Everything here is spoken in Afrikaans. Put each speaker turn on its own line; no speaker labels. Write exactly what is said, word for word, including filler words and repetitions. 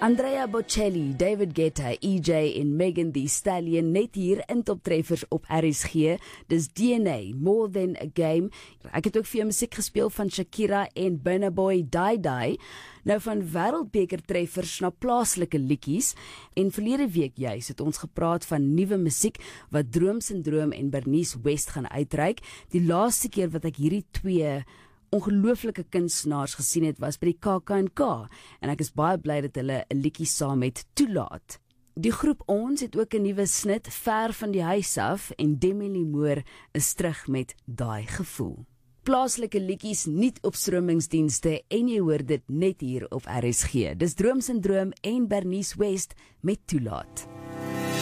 Andrea Bocelli, David Guetta, E J en Megan Thee Stallion net hier in Toptreffers op R S G. Dis D N A, More Than a Game. Ek het ook vir jou musiek gespeel van Shakira en Burna Boy, Die Die. Nou van wêreldbeker treffers na plaaslike liedjies. En verlede week juis het ons gepraat van nuwe musiek wat Droom Syndroom en Bernice West gaan uitreik. Die laaste keer wat ek hierdie twee ongelooflike kunstenaars gesien het was by die K K N K en ek is baie bly dat hulle 'n liedjie saam met toelaat. Die groep Ons het ook 'n nuwe snit, Ver van die huis af, en Demi Moore is terug met Daai Gevoel. Plaaslike liedjies, nuut opstromingsdienste en jy hoor dit net hier op R S G. Dis Droom Syndroom en Bernice West met Toelaat.